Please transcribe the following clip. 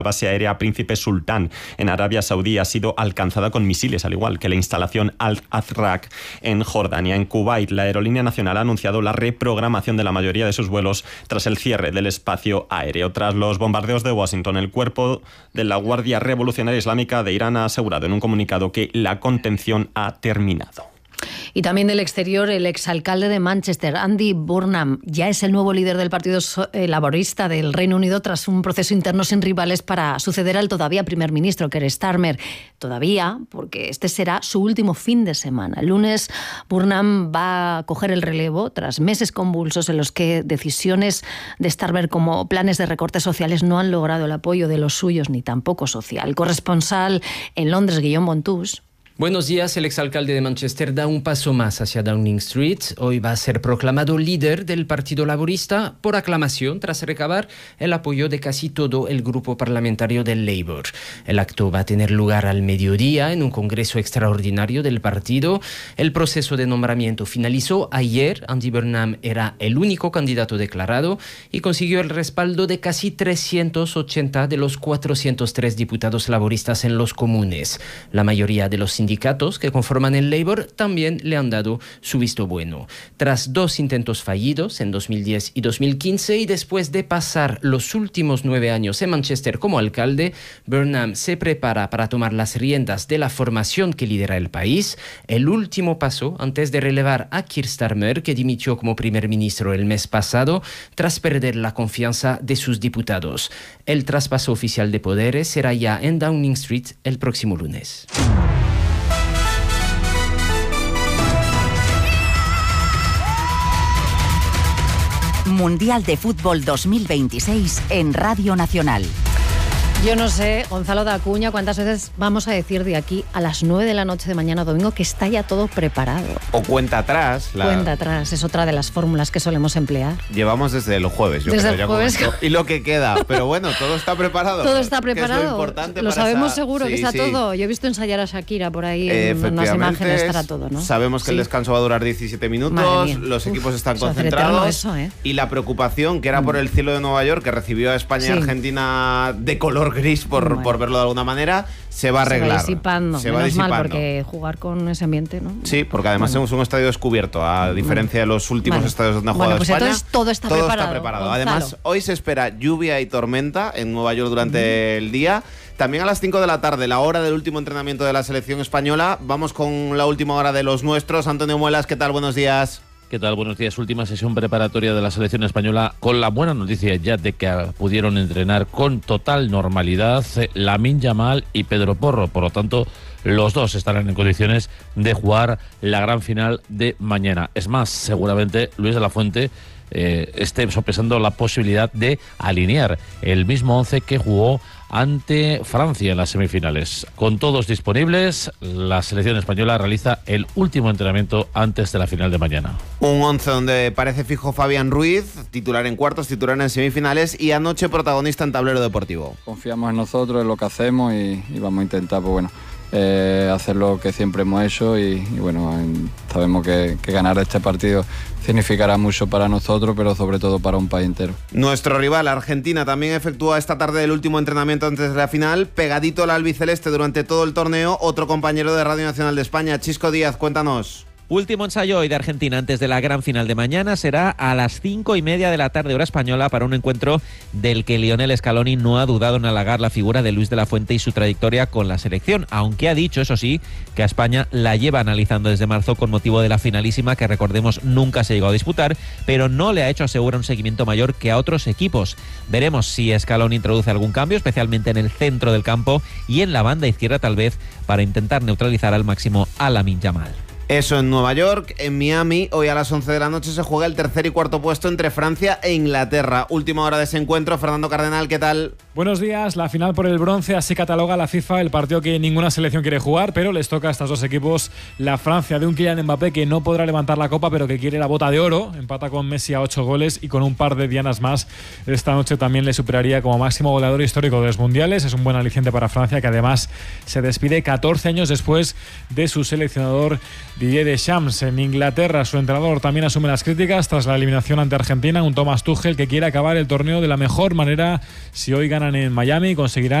base aérea Príncipe Sultán en Arabia Saudí ha sido alcanzada con misiles, al igual que la instalación Al-Azraq en Jordania. En Kuwait, la aerolínea nacional ha anunciado la reprogramación de la mayoría de sus vuelos tras el cierre del espacio aéreo. Tras los bombardeos de Washington, el cuerpo de la Guardia Revolucionaria Islámica de Irán ha asegurado en un comunicado que la contención ha terminado. Y también del exterior, el exalcalde de Manchester, Andy Burnham, ya es el nuevo líder del Partido Laborista del Reino Unido tras un proceso interno sin rivales para suceder al todavía primer ministro, Keir Starmer. Todavía, porque este será su último fin de semana. El lunes, Burnham va a coger el relevo tras meses convulsos en los que decisiones de Starmer como planes de recortes sociales no han logrado el apoyo de los suyos, ni tampoco social. Corresponsal en Londres, Guillaume Bontús. Buenos días. El exalcalde de Manchester da un paso más hacia Downing Street. Hoy va a ser proclamado líder del Partido Laborista por aclamación tras recabar el apoyo de casi todo el grupo parlamentario del Labour. El acto va a tener lugar al mediodía en un congreso extraordinario del partido. El proceso de nombramiento finalizó ayer. Andy Burnham era el único candidato declarado y consiguió el respaldo de casi 380 de los 403 diputados laboristas en los comunes. La mayoría de los sindicatos que conforman el Labour también le han dado su visto bueno. Tras 2 intentos fallidos en 2010 y 2015 y después de pasar los últimos 9 años en Manchester como alcalde, Burnham se prepara para tomar las riendas de la formación que lidera el país, el último paso antes de relevar a Keir Starmer, que dimitió como primer ministro el mes pasado tras perder la confianza de sus diputados. El traspaso oficial de poderes será ya en Downing Street el próximo lunes. Mundial de Fútbol 2026 en Radio Nacional. Yo no sé, Gonzalo de Acuña, cuántas veces vamos a decir de aquí a las 9 de la noche de mañana domingo que está ya todo preparado. O cuenta atrás. Cuenta atrás, es otra de las fórmulas que solemos emplear. Llevamos desde el jueves, yo desde creo, el jueves. Y lo que queda, pero bueno, todo está preparado. Todo está preparado. Que es lo importante lo para sabemos seguro, sí, que está sí. todo. Yo he visto ensayar a Shakira por ahí en unas imágenes, estará todo, ¿no? Sabemos que el descanso va a durar 17 minutos, los equipos están concentrados eso, ¿eh? Y la preocupación que era por el cielo de Nueva York, que recibió a España y Argentina de color gris por verlo de alguna manera, se va a arreglar. Se va disipando. Mal, porque jugar con ese ambiente, ¿no? Sí, porque además es un estadio descubierto, a diferencia de los últimos estadios donde ha jugado pues España. Entonces todo está preparado. Gonzalo. Además, hoy se espera lluvia y tormenta en Nueva York durante el día. También a las 5 de la tarde, la hora del último entrenamiento de la selección española. Vamos con la última hora de los nuestros. Antonio Muelas, ¿qué tal? Buenos días. ¿Qué tal? Buenos días. Última sesión preparatoria de la selección española con la buena noticia ya de que pudieron entrenar con total normalidad Lamine Yamal y Pedro Porro. Por lo tanto, los dos estarán en condiciones de jugar la gran final de mañana. Es más, seguramente Luis de la Fuente esté sopesando la posibilidad de alinear el mismo 11 que jugó ante Francia en las semifinales. Con todos disponibles, la selección española realiza el último entrenamiento antes de la final de mañana. Un 11 donde parece fijo Fabián Ruiz, titular en cuartos, titular en semifinales y anoche protagonista en tablero deportivo. Confiamos en nosotros, en lo que hacemos y vamos a intentar, hacer lo que siempre hemos hecho y bueno, sabemos que ganar este partido significará mucho para nosotros, pero sobre todo para un país entero. Nuestro rival, Argentina, también efectúa esta tarde el último entrenamiento antes de la final, pegadito al albiceleste durante todo el torneo, otro compañero de Radio Nacional de España, Chisco Díaz, cuéntanos. Último ensayo hoy de Argentina antes de la gran final de mañana. Será a las 5:30 de la tarde, hora española, para un encuentro del que Lionel Scaloni no ha dudado en halagar la figura de Luis de la Fuente y su trayectoria con la selección, aunque ha dicho, eso sí, que a España la lleva analizando desde marzo con motivo de la finalísima, que recordemos nunca se llegó a disputar, pero no le ha hecho, asegura, un seguimiento mayor que a otros equipos. Veremos si Scaloni introduce algún cambio, especialmente en el centro del campo y en la banda izquierda tal vez, para intentar neutralizar al máximo a Lamine Yamal. Eso en Nueva York. En Miami, hoy a las 11 de la noche se juega el tercer y cuarto puesto entre Francia e Inglaterra. Última hora de ese encuentro. Fernando Cardenal, ¿qué tal? Buenos días. La final por el bronce, así cataloga la FIFA el partido que ninguna selección quiere jugar, pero les toca a estos dos equipos. La Francia de un Kylian Mbappé que no podrá levantar la copa, pero que quiere la bota de oro. Empata con Messi a 8 goles y con un par de dianas más esta noche también le superaría como máximo goleador histórico de los mundiales. Es un buen aliciente para Francia, que además se despide 14 años después de su seleccionador Didier Deschamps en Inglaterra, su entrenador, también asume las críticas tras la eliminación ante Argentina. Un Thomas Tuchel que quiere acabar el torneo de la mejor manera. Si hoy ganan en Miami, conseguirán